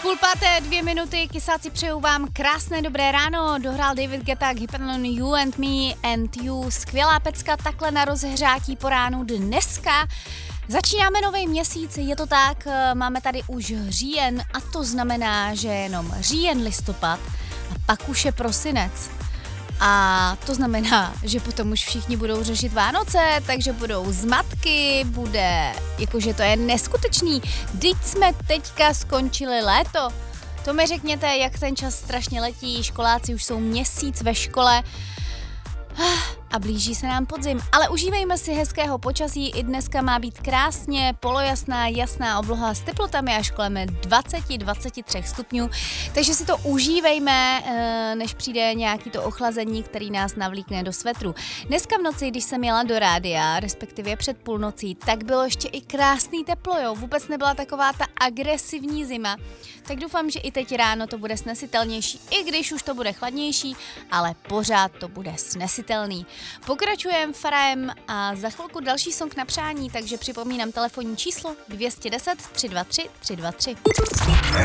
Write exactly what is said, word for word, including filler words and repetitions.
Půl páté, dvě minuty, kysáci přeju vám krásné dobré ráno, dohrál David Guetta, Hypnon, You and Me and You, skvělá pecka takhle na rozehřátí po ránu dneska. Začínáme nový měsíc, je to tak, máme tady už říjen a to znamená, že jenom říjen, listopad a pak už je prosinec. A to znamená, že potom už všichni budou řešit Vánoce, takže budou zmatky, bude, jakože to je neskutečný. Vždyť jsme teďka skončili léto. To mi řekněte, jak ten čas strašně letí, školáci už jsou měsíc ve škole a blíží se nám podzim. Ale užívejme si hezkého počasí, i dneska má být krásně polojasná, jasná obloha s teplotami až kolem dvacet až dvacet tři stupňů, takže si to užívejme, než přijde nějaký to ochlazení, který nás navlíkne do svetru. Dneska v noci, když jsem jela do rádia, respektive před půlnocí, tak bylo ještě i krásný teplo, jo, vůbec nebyla taková ta agresivní zima, tak doufám, že i teď ráno to bude snesitelnější, i když už to bude chladnější, ale pořád to bude snesitelný. Pokračujeme Faraem a za chvilku další song na přání, takže připomínám telefonní číslo dvě deset tři dva tři tři dva tři.